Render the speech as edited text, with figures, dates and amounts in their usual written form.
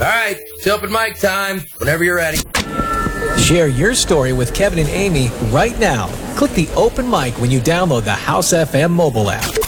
right, it's open mic time. Whenever you're ready. Share your story with Kevin and Amy right now. Click the open mic when you download the House FM mobile app.